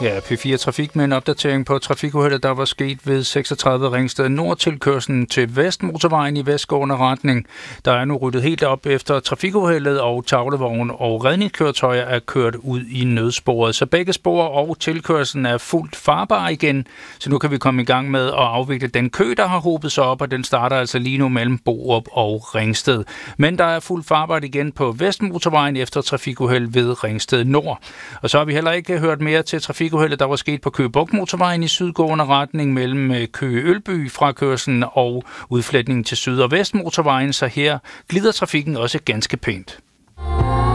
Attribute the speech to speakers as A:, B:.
A: Ja, P4 Trafik med en opdatering på trafikuheldet, der var sket ved 36 Ringsted Nord tilkørslen til Vestmotorvejen i vestgående retning. Der er nu ryddet helt op efter trafikuheldet, og tavlevogn og redningskøretøjer er kørt ud i nødsporet. Så begge spor og tilkørslen er fuldt farbare igen, så nu kan vi komme i gang med at afvikle den kø, der har hobet sig op, og den starter altså lige nu mellem Borup og Ringsted. Men der er fuldt farbart igen på Vestmotorvejen efter trafikuheld ved Ringsted Nord. Og så har vi heller ikke hørt mere til trafikuheldet, der var sket på Køge Bugt Motorvejen i sydgående retning mellem Køge Ølby frakørslen og udfletningen til Syd- og Vestmotorvejen, så her glider trafikken også ganske pænt.